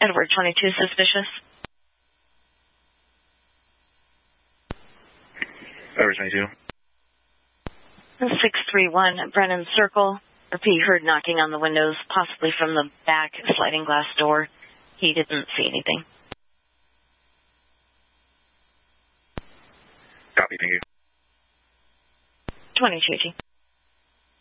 Edward 22 suspicious. Edward 22. 631 Brennan Circle. Repeat, heard knocking on the windows, possibly from the back sliding glass door. He didn't see anything. Copy, thank you. 22G.